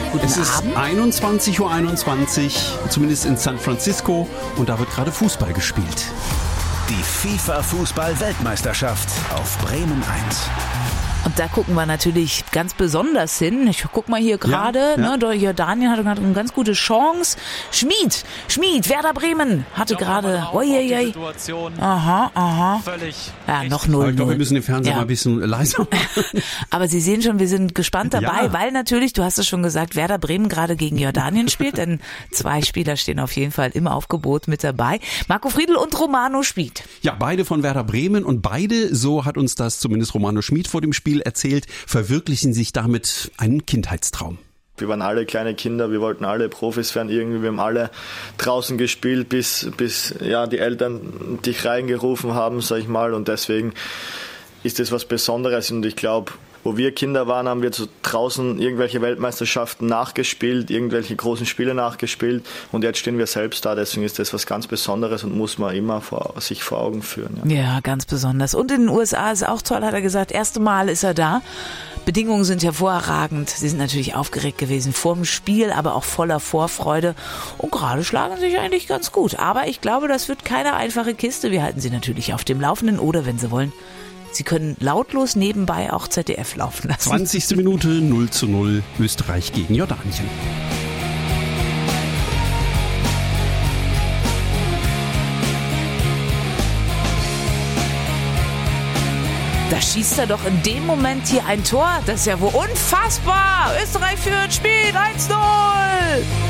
Guten Es ist Abend. 21:21 Uhr, zumindest in San Francisco, und da wird gerade Fußball gespielt. Die FIFA-Fußball-Weltmeisterschaft auf Bremen 1. Und da gucken wir natürlich ganz besonders hin. Ich guck mal hier gerade, Ja. ne, Jordanien hatte gerade eine ganz gute Chance. Schmid, Werder Bremen hatte gerade, oi. Aha. Völlig Ja, noch Aber 0-0. ich glaube, wir müssen den Fernseher Ja. mal ein bisschen leiser machen. Aber Sie sehen schon, wir sind gespannt dabei, Ja. weil natürlich, du hast es schon gesagt, Werder Bremen gerade gegen Jordanien spielt, denn 2 Spieler stehen auf jeden Fall im Aufgebot mit dabei. Marco Friedl und Romano Schmid. Ja, beide von Werder Bremen, und beide, so hat uns das zumindest Romano Schmid vor dem Spiel erzählt, verwirklichen sich damit einen Kindheitstraum. Wir waren alle kleine Kinder, wir wollten alle Profis werden irgendwie, wir haben alle draußen gespielt, bis ja die Eltern dich reingerufen haben, sag ich mal, und deswegen ist das was Besonderes, und ich glaube, wo wir Kinder waren, haben wir so draußen irgendwelche Weltmeisterschaften nachgespielt, irgendwelche großen Spiele nachgespielt, und jetzt stehen wir selbst da, deswegen ist das was ganz Besonderes und muss man immer sich vor Augen führen. Ja. Ja, ganz besonders. Und in den USA ist auch toll, hat er gesagt, erste Mal ist er da. Bedingungen sind hervorragend. Sie sind natürlich aufgeregt gewesen vor dem Spiel, aber auch voller Vorfreude. Und gerade schlagen sie sich eigentlich ganz gut. Aber ich glaube, das wird keine einfache Kiste. Wir halten Sie natürlich auf dem Laufenden, oder wenn Sie wollen, Sie können lautlos nebenbei auch ZDF laufen lassen. 20. Minute, 0:0, Österreich gegen Jordanien. Da schießt er doch in dem Moment hier ein Tor. Das ist ja wohl unfassbar. Österreich führt, Spiel 1-0.